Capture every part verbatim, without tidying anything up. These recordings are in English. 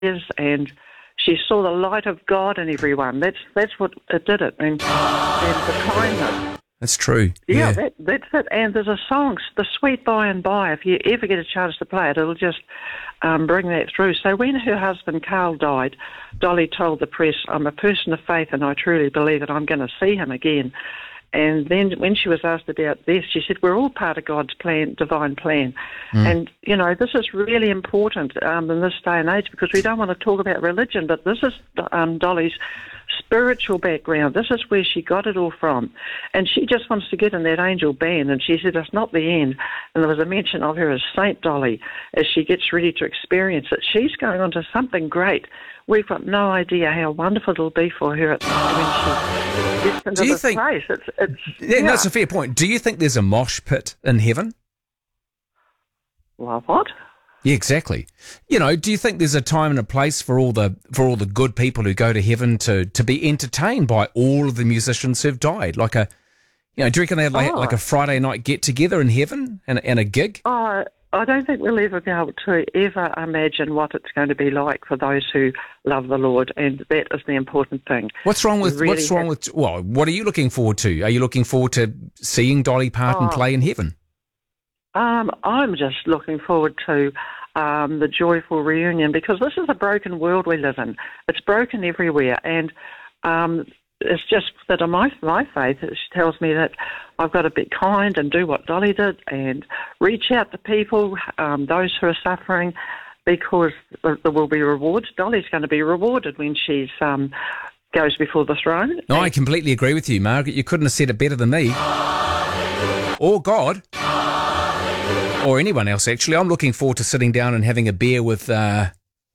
and she saw the light of God in everyone. That's that's what it did it, and, and the kindness. That's true. Yeah, yeah. That, that's it. And there's a song, The Sweet By and By. If you ever get a chance to play it, it'll just um, bring that through. So when her husband Carl died, Dolly told the press, "I'm a person of faith and I truly believe that I'm going to see him again." And then when she was asked about this, she said, "We're all part of God's plan, divine plan." Mm. And, you know, this is really important um, in this day and age, because we don't want to talk about religion, but this is um, Dolly's spiritual background. This is where she got it all from. And she just wants to get in that angel band. And she said it's not the end. And there was a mention of her as Saint Dolly as she gets ready to experience it. She's going on to something great. We've got no idea how wonderful it'll be for her at, when she gets into Do you this think, place. It's, it's, yeah, yeah. That's a fair point. Do you think there's a mosh pit in heaven? Well, what? Yeah, exactly. You know, do you think there's a time and a place for all the for all the good people who go to heaven to, to be entertained by all of the musicians who've died? Like a, you know, do you reckon they have like, oh. like a Friday night get together in heaven and, and a gig? Oh, I don't think we'll ever be able to ever imagine what it's going to be like for those who love the Lord, and that is the important thing. What's wrong with really what's wrong have, with well? What are you looking forward to? Are you looking forward to seeing Dolly Parton oh, play in heaven? Um, I'm just looking forward to um, the joyful reunion, because this is a broken world we live in. It's broken everywhere, and um, it's just that in my, my faith, it tells me that I've got to be kind and do what Dolly did and reach out to people, um, those who are suffering, because there will be rewards. Dolly's going to be rewarded when she's um, goes before the throne. No, I completely agree with you, Margaret. You couldn't have said it better than me. Or God. Or anyone else, actually. I'm looking forward to sitting down and having a beer with, uh,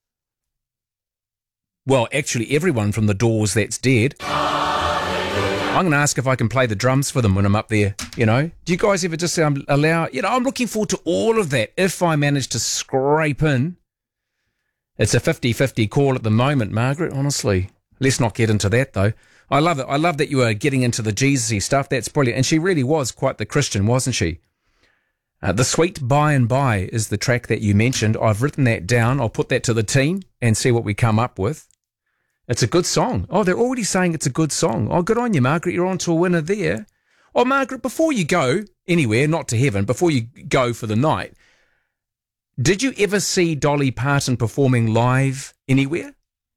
well, actually everyone from the Doors that's dead. I'm going to ask if I can play the drums for them when I'm up there, you know. Do you guys ever just um, allow, you know, I'm looking forward to all of that if I manage to scrape in. It's a fifty-fifty call at the moment, Margaret, honestly. Let's not get into that, though. I love it. I love that you are getting into the Jesus-y stuff. That's brilliant. And she really was quite the Christian, wasn't she? Uh, the Sweet By and By is the track that you mentioned. I've written that down. I'll put that to the team and see what we come up with. It's a good song. Oh, they're already saying it's a good song. Oh, good on you, Margaret. You're on to a winner there. Oh, Margaret, before you go anywhere, not to heaven, before you go for the night, did you ever see Dolly Parton performing live anywhere?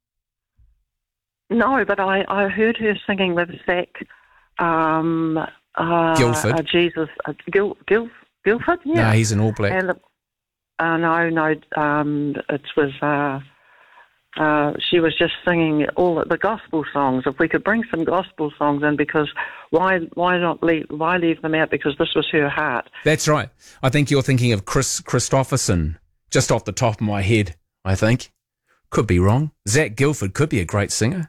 No, but I, I heard her singing with Zach um, uh, Guilford. Uh, Jesus. Uh, Gil, Gil, Guilford, yeah. No, he's an All Black. And, uh, no, no, um, it was... Uh, Uh, she was just singing all the gospel songs. If we could bring some gospel songs in, because why why not leave why leave them out? Because this was her heart. That's right. I think you're thinking of Chris Christopherson, just off the top of my head, I think. Could be wrong. Zach Guilford could be a great singer.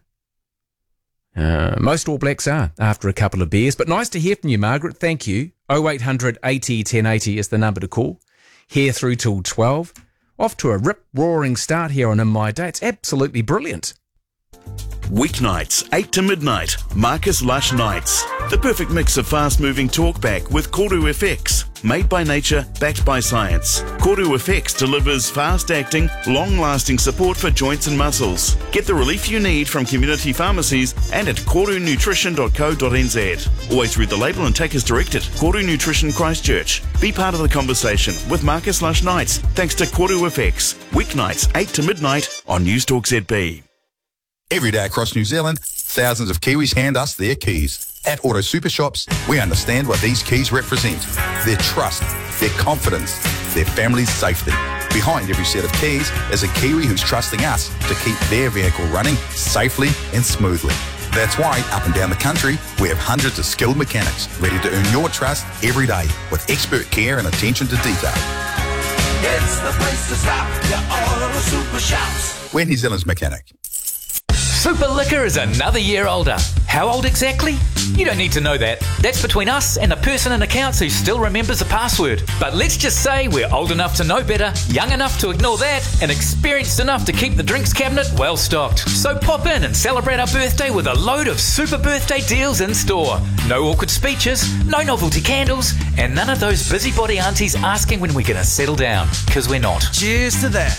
Uh, most All Blacks are after a couple of beers. But nice to hear from you, Margaret. Thank you. oh eight hundred eighty ten eighty is the number to call. Here through till twelve. Off to a rip-roaring start here on In My Day. It's absolutely brilliant. Weeknights, eight to midnight, Marcus Lush Nights. The perfect mix of fast-moving talkback with Koru F X. Made by nature, backed by science. Koru F X delivers fast-acting, long-lasting support for joints and muscles. Get the relief you need from community pharmacies and at koru nutrition dot co dot n z. Always read the label and take as directed. Koru Nutrition Christchurch. Be part of the conversation with Marcus Lush Nights, thanks to Koru F X. Weeknights, eight to midnight on Newstalk Z B. Every day across New Zealand, thousands of Kiwis hand us their keys. At Auto Super Shops, we understand what these keys represent. Their trust, their confidence, their family's safety. Behind every set of keys is a Kiwi who's trusting us to keep their vehicle running safely and smoothly. That's why, up and down the country, we have hundreds of skilled mechanics ready to earn your trust every day with expert care and attention to detail. It's the place to stop, your Auto Super Shops. We're New Zealand's mechanic. Super Liquor is another year older. How old exactly? You don't need to know that. That's between us and the person in accounts who still remembers the password. But let's just say we're old enough to know better, young enough to ignore that, and experienced enough to keep the drinks cabinet well stocked. So pop in and celebrate our birthday with a load of super birthday deals in store. No awkward speeches, no novelty candles, and none of those busybody aunties asking when we're going to settle down. Because we're not. Cheers to that.